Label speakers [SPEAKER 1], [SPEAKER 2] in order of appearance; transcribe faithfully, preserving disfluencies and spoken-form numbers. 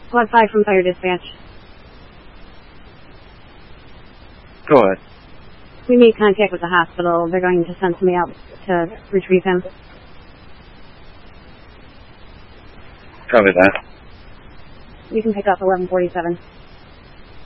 [SPEAKER 1] Squad five from Fire Dispatch.
[SPEAKER 2] Go ahead.
[SPEAKER 1] We made contact with the hospital. They're going to send somebody out to retrieve him.
[SPEAKER 2] Copy that.
[SPEAKER 1] You can pick up eleven forty-seven.